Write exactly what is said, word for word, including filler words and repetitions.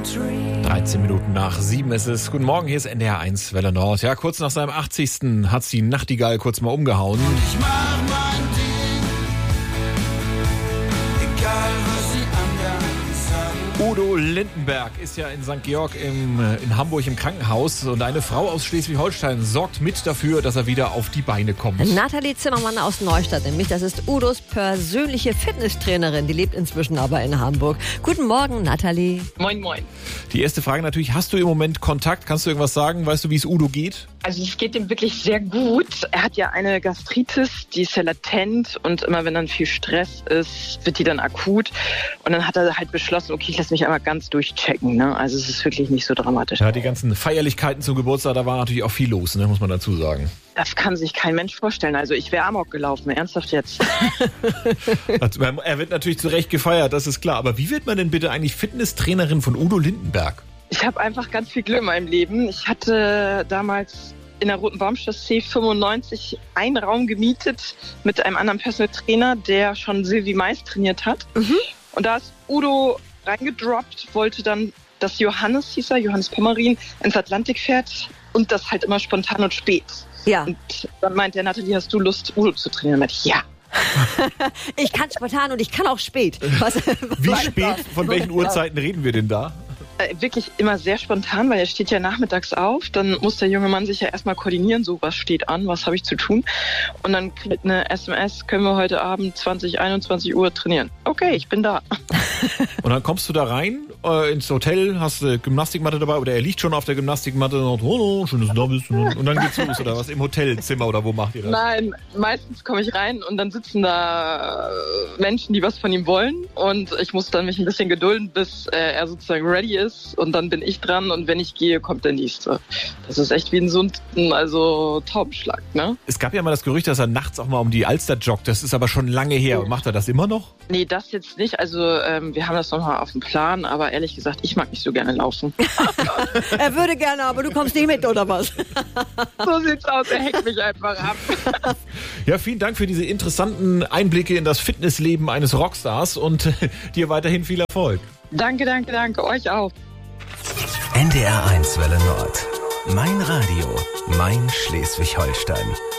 dreizehn Minuten nach sieben ist es. Guten Morgen, hier ist N D R eins Welle Nord. Ja, kurz nach seinem achtzigsten hat die Nachtigall kurz mal umgehauen. Ich mach mein Ding, egal was sie anderen sagen. Udo Lindenberg ist ja in Sankt Georg im, in Hamburg im Krankenhaus und eine Frau aus Schleswig-Holstein sorgt mit dafür, dass er wieder auf die Beine kommt. Nathalie Zimmermann aus Neustadt, nämlich das ist Udos persönliche Fitnesstrainerin, die lebt inzwischen aber in Hamburg. Guten Morgen, Nathalie. Moin, moin. Die erste Frage natürlich, hast du im Moment Kontakt? Kannst du irgendwas sagen? Weißt du, wie es Udo geht? Also es geht ihm wirklich sehr gut. Er hat ja eine Gastritis, die ist ja latent und immer wenn dann viel Stress ist, wird die dann akut. Und dann hat er halt beschlossen, okay, ich lasse mich einmal ganz durchchecken. Ne? Also es ist wirklich nicht so dramatisch. Ja, die ganzen Feierlichkeiten zum Geburtstag, da war natürlich auch viel los, ne, muss man dazu sagen. Das kann sich kein Mensch vorstellen. Also ich wäre Amok gelaufen, ernsthaft jetzt. Er wird natürlich zu Recht gefeiert, das ist klar. Aber wie wird man denn bitte eigentlich Fitnesstrainerin von Udo Lindenberg? Ich habe einfach ganz viel Glück in meinem Leben. Ich hatte damals in der Roten Baumchaussee fünfundneunzig einen Raum gemietet mit einem anderen Personal Trainer, der schon Sylvie Mais trainiert hat. Mhm. Und da ist Udo reingedroppt, wollte dann, dass Johannes, hieß er, Johannes Pommerin, ins Atlantik fährt und das halt immer spontan und spät. Ja. Und dann meinte er, Nathalie, hast du Lust, Udo zu trainieren? Und ich, ja. Ich kann spontan und ich kann auch spät. Was, Wie was spät? Von welchen Uhrzeiten reden wir denn da? Äh, wirklich immer sehr spontan, weil er steht ja nachmittags auf. Dann muss der junge Mann sich ja erstmal koordinieren, so was steht an, was habe ich zu tun. Und dann kriegt eine S M S, können wir heute Abend zwanzig, einundzwanzig Uhr trainieren. Okay, ich bin da. Und dann kommst du da rein äh, ins Hotel, hast eine Gymnastikmatte dabei oder er liegt schon auf der Gymnastikmatte und sagt, oh, schön, dass du da bist. Und dann geht's los oder was? Im Hotelzimmer oder wo macht ihr das? Nein, meistens komme ich rein und dann sitzen da Menschen, die was von ihm wollen. Und ich muss dann mich ein bisschen gedulden, bis äh, er sozusagen ready ist. Und dann bin ich dran und wenn ich gehe, kommt der Nächste. Das ist echt wie ein Sunden, also Taubenschlag, ne? Es gab ja mal das Gerücht, dass er nachts auch mal um die Alster joggt. Das ist aber schon lange her. Ja. Macht er das immer noch? Nee, das jetzt nicht. Also ähm, wir haben das nochmal auf dem Plan, aber ehrlich gesagt, ich mag nicht so gerne laufen. Er würde gerne, aber du kommst nicht mit, oder was? So sieht's aus, er hängt mich einfach ab. Ja, vielen Dank für diese interessanten Einblicke in das Fitnessleben eines Rockstars und dir weiterhin viel Erfolg. Danke, danke, danke. Euch auch. N D R eins Welle Nord. Mein Radio, mein Schleswig-Holstein.